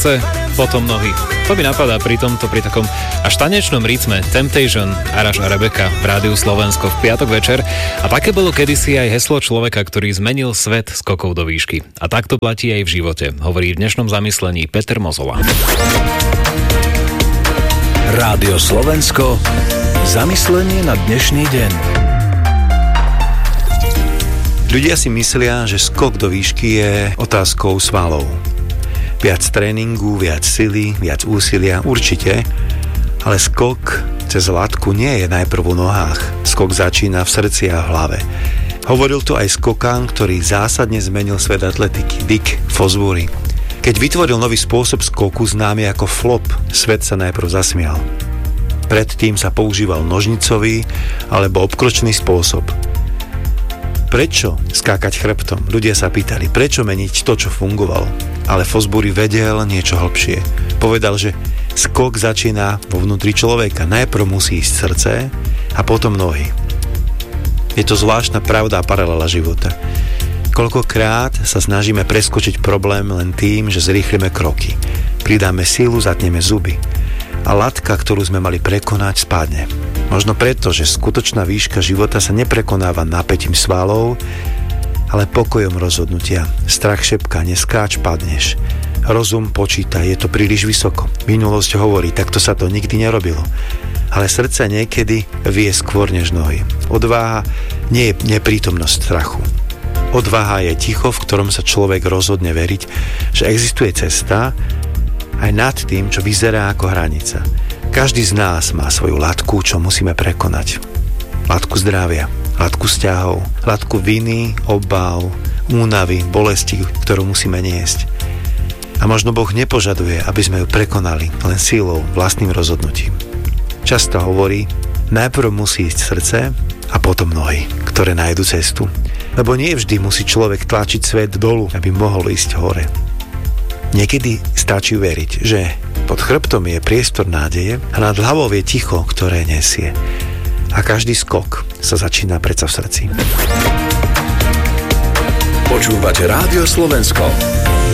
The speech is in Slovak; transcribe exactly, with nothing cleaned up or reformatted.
srdce, potom nohy. To mi napadá pri tomto, pri takom až tanečnom rytme Temptation, Araš a Rebeka v Rádiu Slovensko v piatok večer. A také bolo kedysi aj heslo človeka, ktorý zmenil svet skokov do výšky. A tak to platí aj v živote, hovorí v dnešnom zamyslení Peter Mozola. Rádio Slovensko, zamyslenie na dnešný deň. Ľudia si myslia, že skok do výšky je otázkou svalov. Viac tréningu, viac sily, viac úsilia, určite, ale skok cez latku nie je najprv v nohách. Skok začína v srdci a v hlave. Hovoril to aj skokán, ktorý zásadne zmenil svet atletiky, Dick Fosbury. Keď vytvoril nový spôsob skoku známy ako flop, svet sa najprv zasmial. Predtým sa používal nožnicový alebo obkročný spôsob. Prečo skákať chrbtom? Ľudia sa pýtali, prečo meniť to, čo fungovalo. Ale Fosbury vedel niečo hlbšie. Povedal, že skok začína vo vnútri človeka. Najprv musí ísť srdce a potom nohy. Je to zvláštna pravda a paralela života. Koľkokrát sa snažíme preskočiť problém len tým, že zrýchlime kroky. Pridáme silu, zatneme zuby. A latka, ktorú sme mali prekonať, spadne. Možno preto, že skutočná výška života sa neprekonáva napätím svalov, ale pokojom rozhodnutia. Strach šepká, neskáč, padneš. Rozum počíta, je to príliš vysoko. Minulosť hovorí, takto sa to nikdy nerobilo. Ale srdce niekedy vie skôr než nohy. Odvaha nie je neprítomnosť strachu. Odvaha je ticho, v ktorom sa človek rozhodne veriť, že existuje cesta aj nad tým, čo vyzerá ako hranica. Každý z nás má svoju latku, čo musíme prekonať. Latku zdravia, latku vzťahov, latku viny, obáv, únavy, bolesti, ktorú musíme niesť. A možno Boh nepožaduje, aby sme ju prekonali len silou, vlastným rozhodnutím. Často hovorí, najprv musí ísť srdce a potom nohy, ktoré nájdu cestu. Lebo nie vždy musí človek tlačiť svet dolu, aby mohol ísť hore. Niekedy stačí veriť, že pod chrbtom je priestor nádeje a nad hlavou je ticho, ktoré nesie. A každý skok sa začína predsa v srdci. Počúvate Rádio Slovensko.